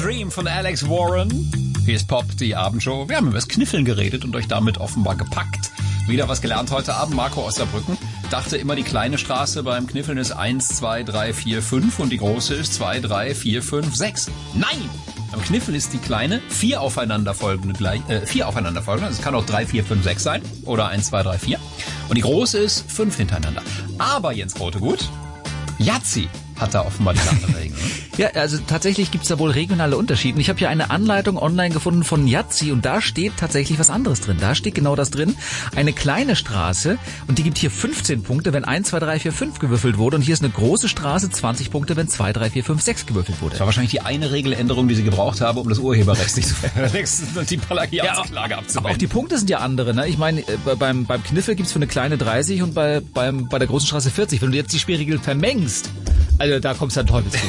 Dream von Alex Warren. Hier ist Pop, die Abendshow. Wir haben über das Kniffeln geredet und euch damit offenbar gepackt. Wieder was gelernt heute Abend. Marco aus Saarbrücken dachte immer, die kleine Straße beim Kniffeln ist 1, 2, 3, 4, 5 und die große ist 2, 3, 4, 5, 6. Nein! Beim Kniffeln ist die kleine 4 aufeinanderfolgende. Also es kann auch 3, 4, 5, 6 sein. Oder 1, 2, 3, 4. Und die große ist 5 hintereinander. Aber Jens Rotegut, Yahtzee hat da offenbar die andere Regel. Ja, also tatsächlich gibt's da wohl regionale Unterschiede. Ich habe hier eine Anleitung online gefunden von Yahtzee und da steht tatsächlich was anderes drin. Da steht genau das drin. Eine kleine Straße und die gibt hier 15 Punkte, wenn 1, 2, 3, 4, 5 gewürfelt wurde. Und hier ist eine große Straße, 20 Punkte, wenn 2, 3, 4, 5, 6 gewürfelt wurde. Das war wahrscheinlich die eine Regeländerung, die sie gebraucht haben, um das Urheberrecht nicht zu verletzen und die Plagiatsklage abzuwenden. Aber auch die Punkte sind ja andere, ne? Ich meine, beim Kniffel gibt's für eine kleine 30 und bei der großen Straße 40. Wenn du jetzt die Spielregel vermengst, also da kommst du an Teufelsweg.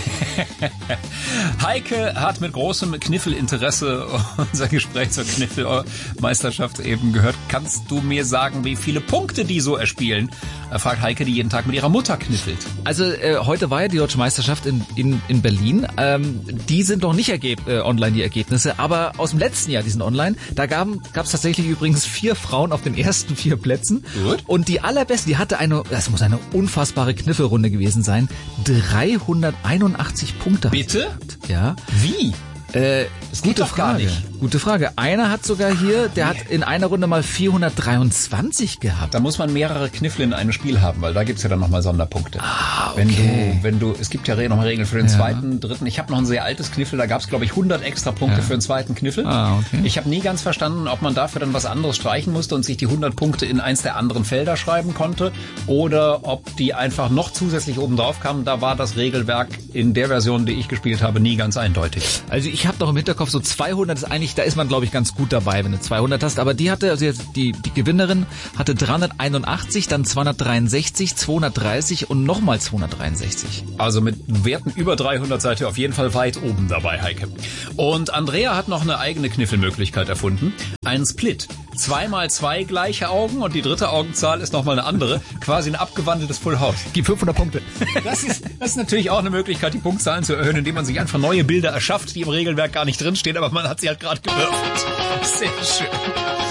Heike hat mit großem Kniffelinteresse unser Gespräch zur Kniffelmeisterschaft eben gehört. Kannst du mir sagen, wie viele Punkte die so erspielen? Fragt Heike, die jeden Tag mit ihrer Mutter kniffelt. Also heute war ja die Deutsche Meisterschaft in Berlin. Die sind noch nicht online, die Ergebnisse, aber aus dem letzten Jahr, die sind online. Da gab's tatsächlich übrigens 4 Frauen auf den ersten 4 Plätzen. Gut. Und die allerbeste, die hatte das muss eine unfassbare Kniffelrunde gewesen sein, 381 Punkte. Bitte? Ja. Wie? Das gute Frage. Gute Frage. Einer hat sogar hier, der hat in einer Runde mal 423 gehabt. Da muss man mehrere Kniffel in einem Spiel haben, weil da gibt's ja dann nochmal Sonderpunkte. Ah, okay. Wenn du, es gibt ja nochmal Regeln für den zweiten, dritten. Ich habe noch ein sehr altes Kniffel, da gab's glaube ich 100 extra Punkte für den zweiten Kniffel. Ah, okay. Ich habe nie ganz verstanden, ob man dafür dann was anderes streichen musste und sich die 100 Punkte in eins der anderen Felder schreiben konnte oder ob die einfach noch zusätzlich oben drauf kamen. Da war das Regelwerk in der Version, die ich gespielt habe, nie ganz eindeutig. Also ich habe noch im Hinterkopf so 200 ist eigentlich, da ist man glaube ich ganz gut dabei, wenn du 200 hast, aber die hatte, also jetzt die Gewinnerin hatte 381, dann 263, 230 und nochmal 263. Also mit Werten über 300 seid ihr auf jeden Fall weit oben dabei, Heike. Und Andrea hat noch eine eigene Kniffelmöglichkeit erfunden. Ein Split. 2 mal 2 gleiche Augen und die dritte Augenzahl ist nochmal eine andere. Quasi ein abgewandeltes Full House. Gib 500 Punkte. Das ist natürlich auch eine Möglichkeit, die Punktzahlen zu erhöhen, indem man sich einfach neue Bilder erschafft, die im Regelwerk gar nicht drinstehen, aber man hat sie halt gerade gewürfelt. Sehr schön.